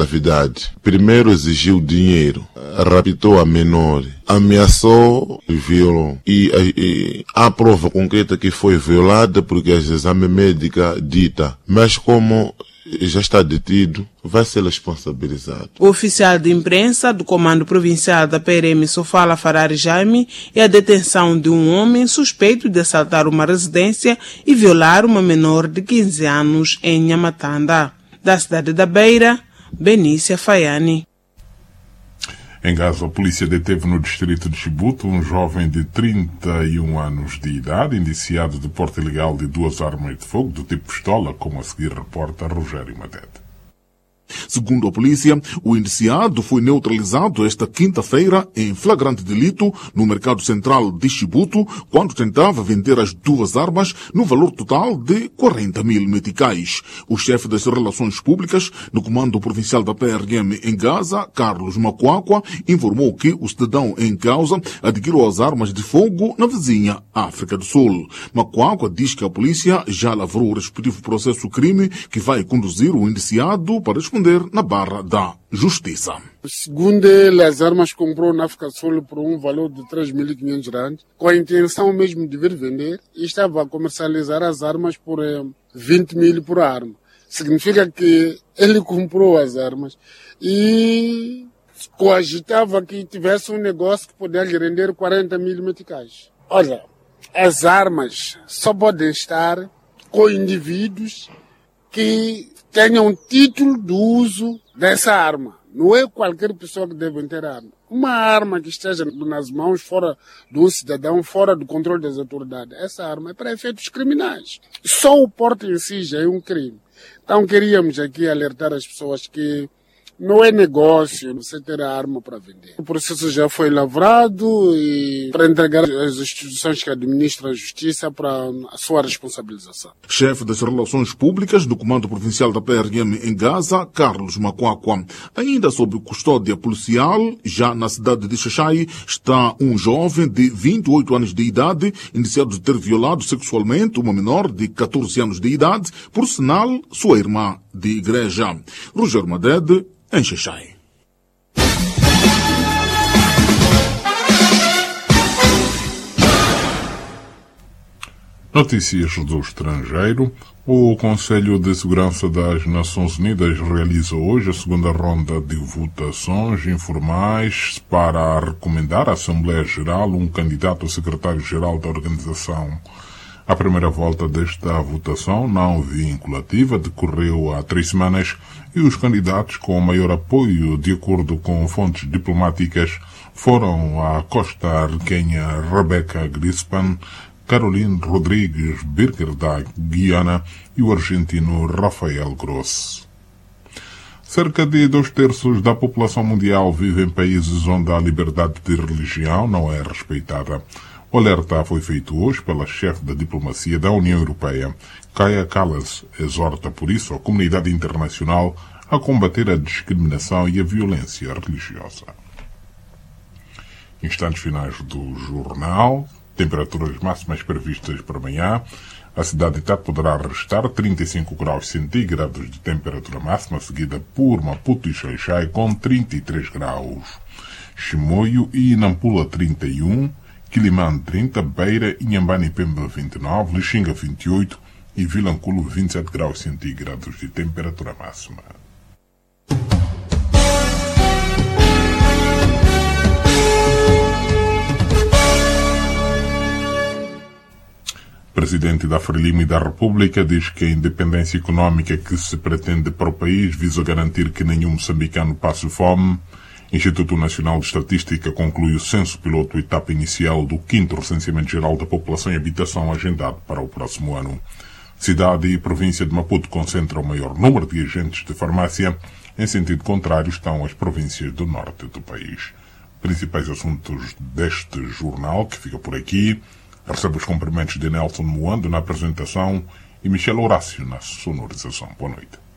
gravidade. Primeiro exigiu dinheiro, raptou a menor, ameaçou e violou. E há prova concreta que foi violada porque a exame médica dita. Mas como já está detido, vai ser responsabilizado. O oficial de imprensa do Comando Provincial da PRM Sofala Farari Jaime é a detenção de um homem suspeito de assaltar uma residência e violar uma menor de 15 anos em Nhamatanda. Da cidade da Beira, Benícia Faiani. Em Gaza, a polícia deteve no distrito de Chibuto um jovem de 31 anos de idade, indiciado de porte ilegal de 2 armas de fogo do tipo pistola, como a seguir reporta Rogério Matete. Segundo a polícia, o indiciado foi neutralizado esta quinta-feira em flagrante delito no mercado central de Chibuto, quando tentava vender as 2 armas no valor total de 40 mil meticais. O chefe das relações públicas do Comando Provincial da PRM em Gaza, Carlos Macuacua, informou que o cidadão em causa adquiriu as armas de fogo na vizinha África do Sul. Macuacua diz que a polícia já lavrou o respectivo processo crime que vai conduzir o indiciado para responder na barra da justiça. Segundo ele, as armas comprou na África do Sul por um valor de 3.500 rand, com a intenção mesmo de vir vender, e estava a comercializar as armas por 20 mil por arma. Significa que ele comprou as armas e cogitava que tivesse um negócio que pudesse render 40 mil meticais. Olha, as armas só podem estar com indivíduos que tenham título do uso dessa arma. Não é qualquer pessoa que deve ter arma. Uma arma que esteja nas mãos fora de um cidadão, fora do controle das autoridades, essa arma é para efeitos criminais. Só o porte em si já é um crime. Então queríamos aqui alertar as pessoas que não é negócio você ter a arma para vender. O processo já foi lavrado e para entregar as instituições que administram a justiça para a sua responsabilização. Chefe das relações públicas do Comando Provincial da PRM em Gaza, Carlos Macuacua. Ainda sob custódia policial, já na cidade de Xaxai, está um jovem de 28 anos de idade, indiciado de ter violado sexualmente uma menor de 14 anos de idade, por sinal, sua irmã de igreja. Rogério Madede, em Xaxai. Notícias do estrangeiro. O Conselho de Segurança das Nações Unidas realiza hoje a segunda ronda de votações informais para recomendar à Assembleia Geral um candidato a secretário-geral da organização. A primeira volta desta votação, não vinculativa, decorreu há 3 semanas e os candidatos com maior apoio, de acordo com fontes diplomáticas, foram a costa-riquenha Rebeca Grispan, Caroline Rodrigues Birker da Guiana e o argentino Rafael Gross. Cerca de 2/3 da população mundial vive em países onde a liberdade de religião não é respeitada. O alerta foi feito hoje pela chefe da diplomacia da União Europeia. Kaja Kallas exorta, por isso, a comunidade internacional a combater a discriminação e a violência religiosa. Instantes finais do jornal. Temperaturas máximas previstas para amanhã. A cidade de Tete poderá registrar 35 graus centígrados de temperatura máxima, seguida por Maputo e Xai-Xai com 33 graus. Chimoio e Nampula 31, Quilimane 30, Beira, Inhambane e Pemba 29, Lixinga 28 e Vilanculo 27 graus centígrados de temperatura máxima. Presidente da Frelimo e da República diz que a independência económica que se pretende para o país visa garantir que nenhum moçambicano passe fome. Instituto Nacional de Estatística conclui o censo piloto etapa inicial do 5º Recenseamento Geral da População e Habitação agendado para o próximo ano. Cidade e província de Maputo concentram o maior número de agentes de farmácia. Em sentido contrário estão as províncias do norte do país. Principais assuntos deste jornal, que fica por aqui. Recebe os cumprimentos de Nelson Moando na apresentação e Michel Horácio na sonorização. Boa noite.